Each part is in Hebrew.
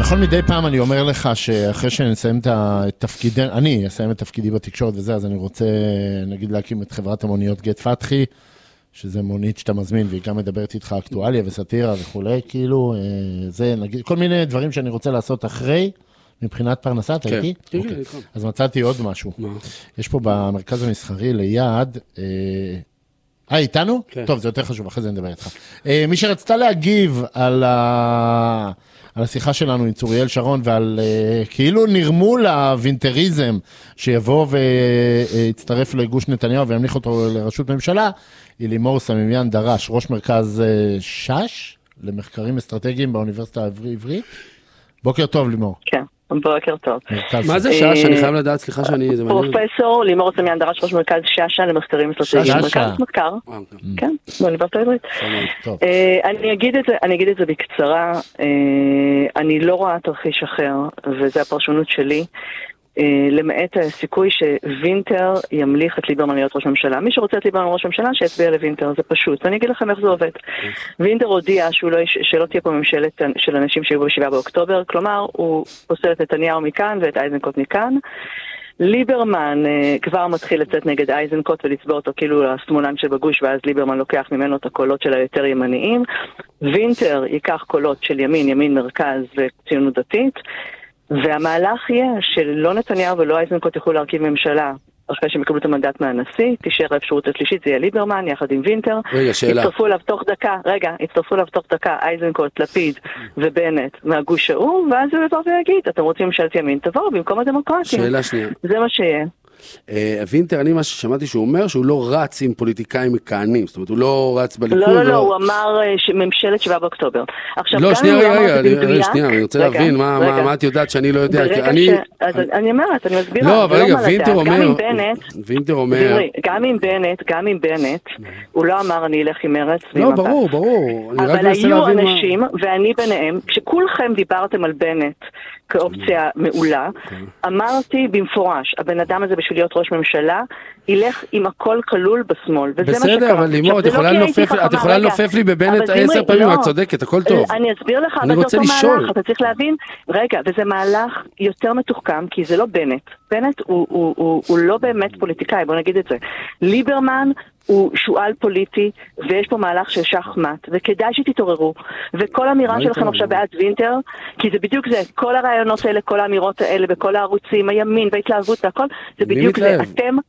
בכל מדי פעם אני אומר לך שאחרי שאני אסיים את תפקידי, אני אסיים את תפקידי בתקשורת וזה, אז אני רוצה, נגיד, להקים את חברת המוניות גט פתחי, שזה מונית שאתה מזמין, והיא גם מדברת איתך אקטואליה וסטירה וכולי, כאילו, זה, נגיד, כל מיני דברים שאני רוצה לעשות אחרי, מבחינת פרנסה, אתה איתי? אז מצאתי עוד משהו. יש פה במרכז המסחרי ליד, איתנו? טוב, זה יותר חשוב, אחרי זה נדבר איתך. מי שרצתה להגיב על השיחה שלנו עם צוריאל שרון, ועל כאילו נרמול הווינטריזם, שיבוא ויצטרף לגוש נתניהו, וימליך אותו לראשות ממשלה, היא לימור סמימיאן דרש, ראש מרכז שש, למחקרים אסטרטגיים באוניברסיטה העברית. בוקר טוב, לימור. כן. בוקר טוב. מה זה שש? אני חייב לדעת, סליחה שאני... פרופסור לימור סמימיאן דרש, ראש מרכז ששה למחקרים אסטרטגיים. מרכז מחקר. כן, באוניברסיטה העברית. אני אגיד את זה בקצרה. אני לא רואה תרחיש אחר, וזה הפרשנות שלי, למעט הסיכוי שווינטר ימליך את ליברמן להיות ראש ממשלה. מי שרוצה את ליברמן ראש ממשלה, שיצביע לווינטר, זה פשוט. ואני אגיד לכם איך זה עובד. וינטר הודיע שלא תהיה פה ממשלת של אנשים שהיו ב7 באוקטובר, כלומר, הוא פוסל את נתניהו מכאן ואת אייזנקוט מכאן. ליברמן כבר מתחיל לצאת נגד אייזנקוט ולצבוע אותו כאילו השמאלן שבגוש, ואז ליברמן לוקח ממנו את הקולות של היותר ימניים. וינטר ייקח קולות של ימין, ימין מרכז וציונות דתית. והמהלך יהיה שלא נתניהו ולא אייזנקוט יוכלו להרכיב ממשלה אחרי שהם יקבלו את המנדט מהנשיא, תישאר האפשרות השלישית, זה יהיה ליברמן יחד עם וינטר. רגע, שאלה. יצטרפו אליו תוך דקה אייזנקוט, לפיד ובנט מהגוש ההוא, ואז הוא יבוא ויגיד, אתם רוצים ממשלת ימין, תבואו במקום הדמוקרטיה. שאלה שנייה. זה מה שיהיה. וינטר, אני מה ששמעתי שהוא אומר, שהוא לא רץ עם פוליטיקאים מכהנים, זאת אומרת, הוא לא רץ בליכוד. לא, הוא אמר ממשלת 7 באוקטובר. לא, שנייה, אני רוצה להבין, מה את יודעת שאני לא יודע? אני אומרת, אני מסבירה. לא, אבל רגע, וינטר אומר... גם עם בנט, הוא לא אמר אני אלך עם מרץ. לא, ברור. אבל היו אנשים, ואני ביניהם, כשכולכם דיברתם על בנט כאופציה מעולה, אמרתי במפורש, הבן אדם הזה בשביל להיות ראש ממשלה, ילך עם הכל כלול בשמאל. בסדר, אבל לימור, את יכולה לנופף לי בבנט 10 פעמים, את צודקת, הכל טוב. אני אסביר לך, אבל זה אותו מהלך, אתה צריך להבין, רגע, וזה מהלך יותר מתוחכם, כי זה לא בנט. בנט הוא לא באמת פוליטיקאי, בוא נגיד את זה. ליברמן הוא שואל פוליטי, ויש פה מהלך של שחמט, וכדאי שתתעוררו. וכל אמירה שלכם עכשיו בעד וינטר, כי זה בדיוק זה, כל הרעיונות האלה, כל האמירות האלה, בכל הערוצים, הימין וההתלהבות והכל, זה בדיוק זה.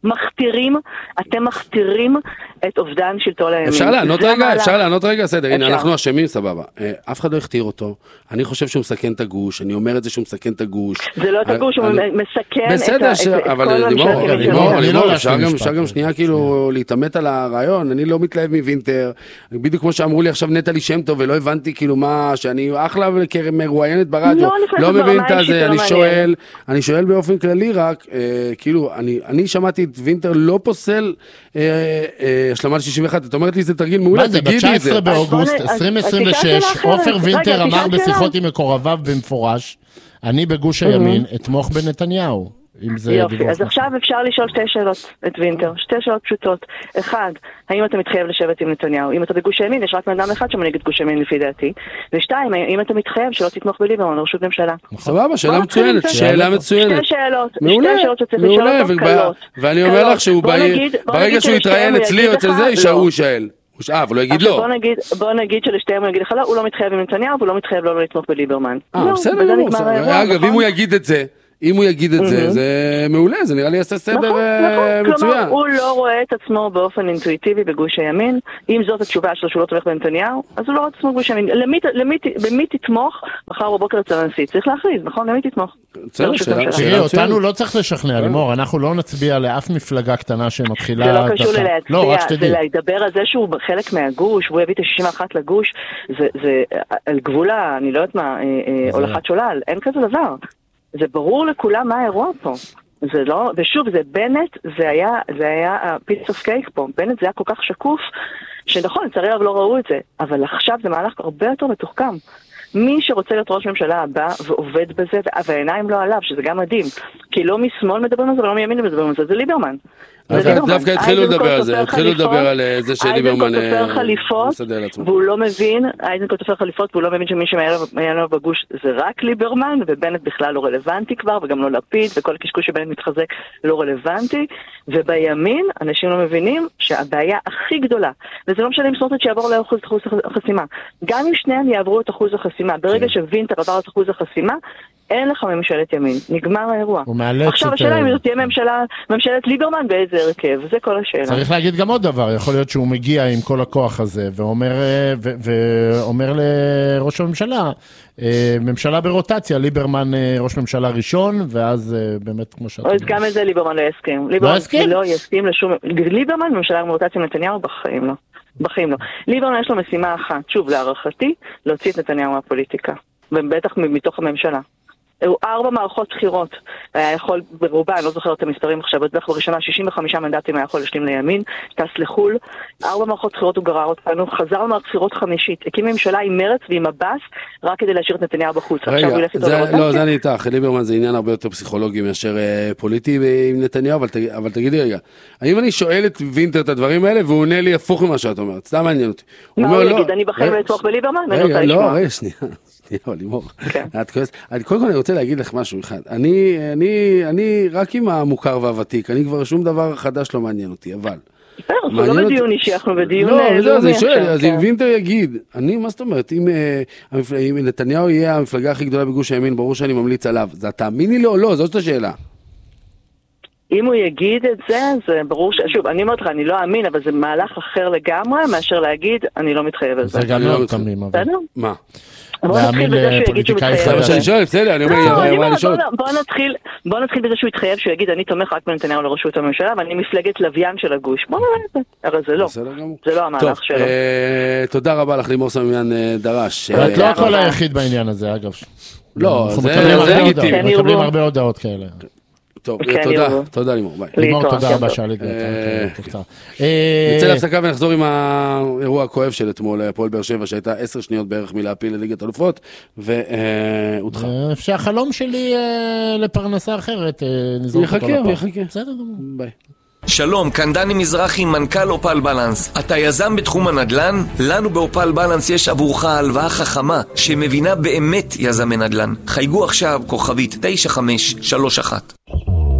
אתם מכתירים את אובדן שלטון הימין. אפשר לענות רגע, בסדר, הנה, אנחנו אשמים, סבבה. אף אחד לא הכתיר אותו, אני חושב שהוא מסכן את הגוש, אני אומר את זה שהוא מסכן את הגוש. זה לא את הגוש, הוא מסכן בסדר, אבל לימור, אפשר גם שנייה כאילו להתאמת על הרעיון, אני לא מתלהב מווינטר, בדיוק כמו שאמרו לי עכשיו נטלי שם טוב, ולא הבנתי כאילו מה, שאני אחלה מרואיינת ברדיו, לא מבין את זה, אני שואל באופן כללי רק, כאילו, אני שמעתי את וינטר לא פוסל השלמה ל-61, את אומרת לי זה תרגיל מעולה, תגידי את זה. ב-19 באוגוסט 2026, עופר וינטר אמר בשיחות עם מקורביו במפורש, אני בגוש הימין אתמוך בנתניהו. יופי, אז עכשיו אפשר לשאול 2 שאלות את וינטר, 2 שאלות פשוטות. 1, האם אתה מתחייב לשבת עם נתניהו? אם אתה בגוש הימין, יש רק בן אדם אחד שמנהיג את גוש הימין לפי דעתי. ו2, האם אתה מתחייב שלא תתמוך בליברמן לראשות ממשלה? סבבה, שאלה מצוינת. 2 שאלות, 2 שאלות שצריך לשאול אותם קלות. ואני אומר לך שהוא ברגע שהוא יתראיין אצלי או אצל זה, הוא יישאל. אבל לא יגיד לא. בוא נגיד שלשתיהם הוא יגיד לך לא, הוא לא מתחייב עם נתניהו, והוא לא מתחייב לא לתמוך בליברמן. בסדר, אגב, אם הוא יגיד את זה, זה מעולה, זה נראה לי יעשה סדר מצוין. כלומר, הוא לא רואה את עצמו באופן אינטואיטיבי בגוש הימין, אם זאת התשובה שלו שהוא לא תומך בנתניהו, אז הוא לא רואה את עצמו בגוש הימין. במי תתמוך מחר בבוקר אצל הנשיא? צריך להכריז, נכון? למי תתמוך? תראי, אותנו לא צריך לשכנע, לימור, אנחנו לא נצביע לאף מפלגה קטנה שמתחילה... זה לא קשור להצביע, זה להידבר על זה שהוא חלק מהגוש, והוא יביא את ה-61 לגוש, זה על גבול, אני לא יודעת מה, הולכת שולל, אין כזה דבר. זה ברור לכולם מה האירוע פה. זה לא, ושוב, זה בנט, זה היה פיס אוף קייק פה. בנט זה היה כל כך שקוף, שנכון, לצערי הרב לא ראו את זה, אבל עכשיו זה מהלך הרבה יותר מתוחכם. מי שרוצה להיות ראש ממשלה הבא ועובד בזה, והעיניים לא עליו, שזה גם מדהים, כי לא משמאל מדברים על זה ולא מימין מדברים על זה, זה ליברמן. דווקא התחילו לדבר על זה, התחילו לדבר על זה שליברמן תופר חליפות, והוא לא מבין, אייזנקוט תופר חליפות, והוא לא מבין שמי שמעניין לו בגוש זה רק ליברמן, ובנט בכלל לא רלוונטי כבר, וגם לא לפיד, וכל הקשקוש שבנט מתחזק לא רלוונטי, ובימין אנשים לא מבינים שהבעיה הכי גדולה, וזה לא משנה אם סמוטריץ' שיעבור לאחוז החסימה, גם אם שניהם יעברו את אחוז החסימה, ברגע שווינטר עבר את אחוז החסימה, אין לך ממשלת ימין, נגמר האירוע. עכשיו השאלה אם זאת תהיה ממשלת ליברמן באיזה הרכב, זה כל השאלה. צריך להגיד גם עוד דבר, יכול להיות שהוא מגיע עם כל הכוח הזה, ואומר לראש הממשלה, ממשלה ברוטציה, ליברמן ראש ממשלה ראשון, ואז באמת כמו שאתה אומר. אז גם את זה ליברמן לא יסכים. ליברמן לא יסכים לשום... ליברמן ממשלה ברוטציה נתניהו בחיים לא. בחיים לא. ליברמן יש לו משימה אחת, שוב להערכתי, להוציא את נתניהו מהפוליטיקה. ובטח מתוך הממשלה. היו 4 מערכות בחירות, היה יכול ברובה, אני לא זוכרת את המספרים עכשיו, בדרך בראשונה 65 מנדטים היה יכול להשלים לימין, טס לחול, 4 מערכות בחירות הוא גרר אותנו, חזר למערכת בחירות חמישית, הקים ממשלה עם מרץ ועם הבאס, רק כדי להשאיר את נתניהו בחוץ. רגע, לא, זה אני איתך, ליברמן זה עניין הרבה יותר פסיכולוגי מאשר פוליטי עם נתניהו, אבל תגידי רגע, האם אני שואל את וינטר את הדברים האלה, והוא עונה לי הפוך ממה שאת אומרת, סתם מעניין אותי. מה הוא יגיד, אני בחיים לתמוך בליברמן? לא, שנייה, לימור. קודם כל אני רוצה להגיד לך משהו אחד. אני רק עם המוכר והוותיק, אני כבר שום דבר חדש לא מעניין אותי, אבל... אנחנו לא בדיון אישי, אנחנו בדיון... לא, אז אני שואל, אז אם וינטר יגיד, מה זאת אומרת, אם נתניהו יהיה המפלגה הכי גדולה בגוש הימין, ברור שאני ממליץ עליו, זה תאמיני לי או לא? זאת השאלה. אם הוא יגיד את זה, זה ברור שוב, אני אומרת לך, אני לא אאמין, אבל זה מהלך אחר לגמרי, מאשר להגיד, אני לא מתחייב על זה. זה גם לא תמים, אבל... מה? בוא נתחיל בזה שהוא יגיד שהוא מתחייב. שאני שואל, בסדר, אני אומר, בוא נתחיל בזה שהוא יתחייב, שהוא יגיד, אני תומך רק בנתניהו לראשות הממשלה, ואני מפלגת לוויין של הגוש. בוא נראה את זה. הרי זה לא. זה לא המהלך שלו. תודה רבה לך, לימור סמיאן דרש. את לא הכל היחיד בעניין הזה, אגב. לא, זה לגיטימי. אנחנו מקבלים הרבה הודעות כאלה. טוב, תודה לימור, ביי. לימור, תודה רבה שעלית. נצא להפסקה ונחזור עם האירוע הכואב של אתמול, הפועל באר שבע, שהייתה 10 שניות בערך מלהפיל לליגת אלופות, והודחה. שהחלום שלי לפרנסה אחרת, יחכה. בסדר, ביי. שלום, כאן דני מזרחי, מנכ"ל אופל בלנס. אתה יזם בתחום הנדל"ן? לנו באופל בלנס יש עבורך הלוואה חכמה שמבינה באמת יזמי נדל"ן. חייגו עכשיו כוכבית 9531.